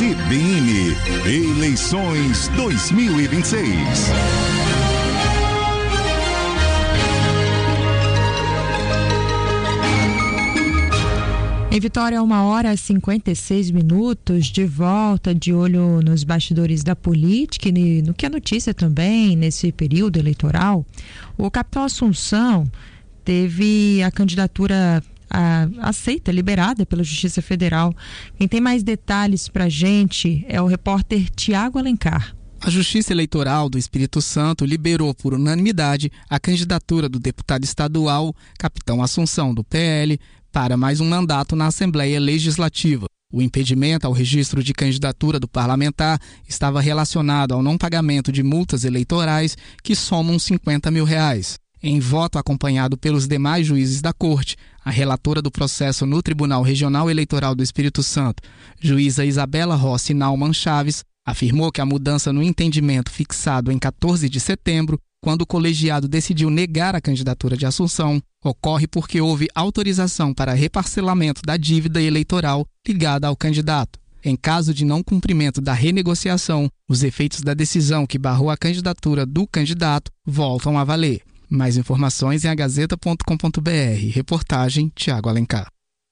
CBN, eleições 2026. Em Vitória, 1h56, de volta, de olho nos bastidores da política e no que é notícia também nesse período eleitoral. O capitão Assunção teve a candidatura aceita, liberada pela Justiça Federal. Quem tem mais detalhes pra gente é o repórter Tiago Alencar. A Justiça Eleitoral do Espírito Santo liberou por unanimidade a candidatura do deputado estadual, capitão Assunção, do PL, para mais um mandato na Assembleia Legislativa. O impedimento ao registro de candidatura do parlamentar estava relacionado ao não pagamento de multas eleitorais que somam R$50 mil. Em voto acompanhado pelos demais juízes da Corte, a relatora do processo no Tribunal Regional Eleitoral do Espírito Santo, juíza Isabela Rossi Naumann Chaves, afirmou que a mudança no entendimento fixado em 14 de setembro, quando o colegiado decidiu negar a candidatura de Assunção, ocorre porque houve autorização para reparcelamento da dívida eleitoral ligada ao candidato. Em caso de não cumprimento da renegociação, os efeitos da decisão que barrou a candidatura do candidato voltam a valer. Mais informações em agazeta.com.br. Reportagem Tiago Alencar.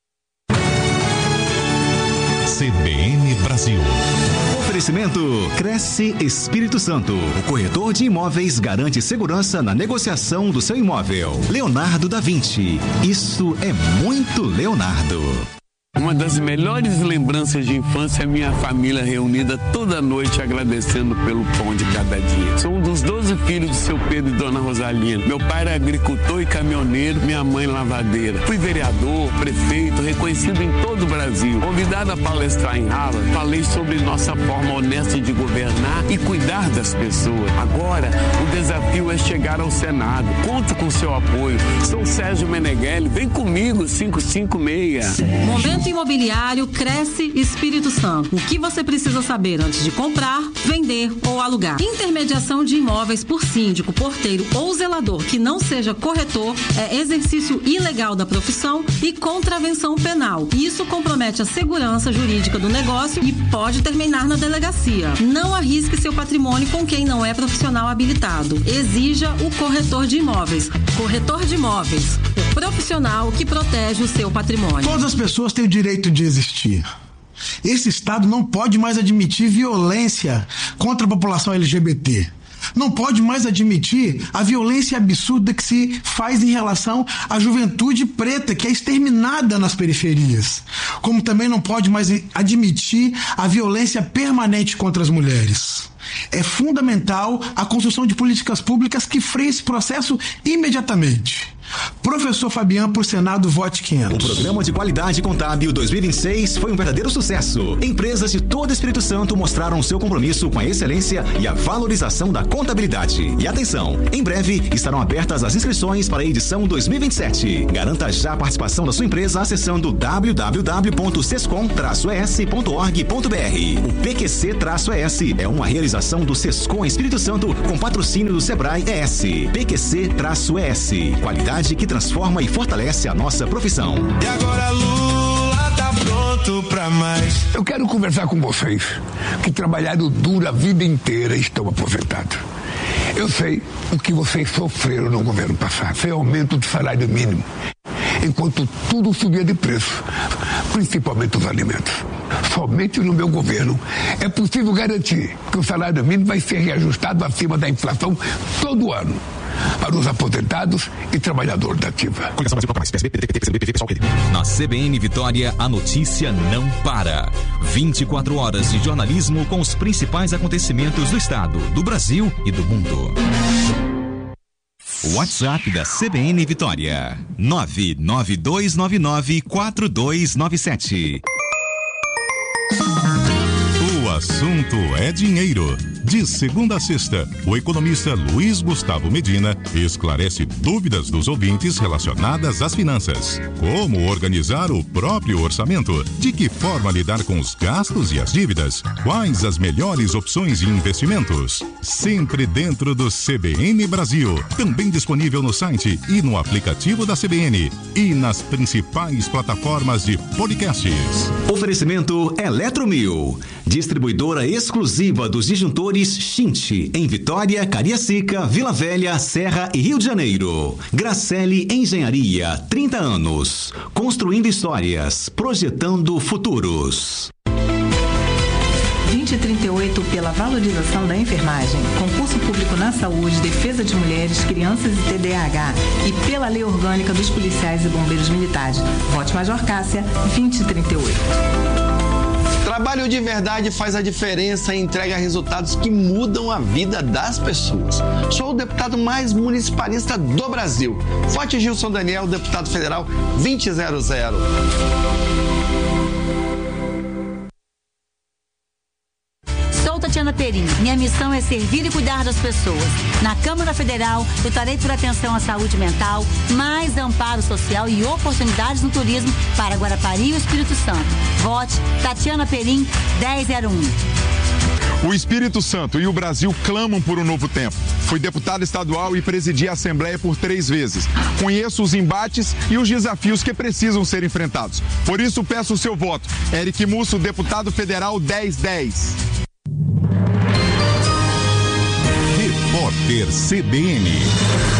CBN Brasil. Oferecimento Cresce Espírito Santo. O corretor de imóveis garante segurança na negociação do seu imóvel. Leonardo da Vinci. Isso é muito Leonardo. Uma das melhores lembranças de infância é minha família reunida toda noite agradecendo pelo pão de cada dia. Sou um dos 12 filhos de seu Pedro e dona Rosalina. Meu pai era agricultor e caminhoneiro, minha mãe lavadeira. Fui vereador, prefeito, reconhecido em todo o Brasil. Convidado a palestrar em Harvard, falei sobre nossa forma honesta de governar e cuidar das pessoas. Agora, o desafio é chegar ao Senado. Conto com seu apoio. Sou Sérgio Meneghelli. Vem comigo, 556. Momento Imobiliário Cresce Espírito Santo. O que você precisa saber antes de comprar, vender ou alugar? Intermediação de imóveis por síndico, porteiro ou zelador que não seja corretor é exercício ilegal da profissão e contravenção penal. Isso compromete a segurança jurídica do negócio e pode terminar na delegacia. Não arrisque seu patrimônio com quem não é profissional habilitado. Exija o corretor de imóveis. Corretor de imóveis, o profissional que protege o seu patrimônio. Todas as pessoas têm o direito de existir. Esse Estado não pode mais admitir violência contra a população LGBT. Não pode mais admitir a violência absurda que se faz em relação à juventude preta, que é exterminada nas periferias. Como também não pode mais admitir a violência permanente contra as mulheres. É fundamental a construção de políticas públicas que freiem esse processo imediatamente. Professor Fabiano, por Senado, vote 500. O Programa de Qualidade Contábil 2026 foi um verdadeiro sucesso. Empresas de todo o Espírito Santo mostraram seu compromisso com a excelência e a valorização da contabilidade. E atenção, em breve estarão abertas as inscrições para a edição 2027. Garanta já a participação da sua empresa acessando www.sescom-es.org.br. O PQC-ES é uma realização do Sescom Espírito Santo com patrocínio do Sebrae ES. PQC-ES. Qualidade que transforma e fortalece a nossa profissão. E agora Lula tá pronto pra mais. Eu quero conversar com vocês que trabalharam duro a vida inteira e estão aposentados. Eu sei o que vocês sofreram no governo passado. Foi aumento do salário mínimo, enquanto tudo subia de preço, principalmente os alimentos. Somente no meu governo é possível garantir que o salário mínimo vai ser reajustado acima da inflação todo ano para os aposentados e trabalhadores da ativa. Na CBN Vitória, a notícia não para. 24 horas de jornalismo com os principais acontecimentos do estado, do Brasil e do mundo. WhatsApp da CBN Vitória: 992994297. O assunto é dinheiro. De segunda a sexta, o economista Luiz Gustavo Medina esclarece dúvidas dos ouvintes relacionadas às finanças. Como organizar o próprio orçamento? De que forma lidar com os gastos e as dívidas? Quais as melhores opções de investimentos? Sempre dentro do CBN Brasil. Também disponível no site e no aplicativo da CBN. E nas principais plataformas de podcasts. Oferecimento Eletromil. Distribuidora exclusiva dos disjuntores Xinte, em Vitória, Cariacica, Vila Velha, Serra e Rio de Janeiro. Gracelli Engenharia, 30 anos. Construindo histórias, projetando futuros. 2038 pela valorização da enfermagem, concurso público na saúde, defesa de mulheres, crianças e TDAH e pela lei orgânica dos policiais e bombeiros militares. Vote Major Cássia, 2038. Trabalho de verdade faz a diferença e entrega resultados que mudam a vida das pessoas. Sou o deputado mais municipalista do Brasil. Vote Gilson Daniel, deputado federal 2000. Tatiana Perim. Minha missão é servir e cuidar das pessoas. Na Câmara Federal, lutarei por atenção à saúde mental, mais amparo social e oportunidades no turismo para Guarapari e o Espírito Santo. Vote Tatiana Perim, 1001. O Espírito Santo e o Brasil clamam por um novo tempo. Fui deputado estadual e presidi a Assembleia por 3 vezes. Conheço os embates e os desafios que precisam ser enfrentados. Por isso, peço o seu voto. Eric Musso, deputado federal 1010. Repórter CBN.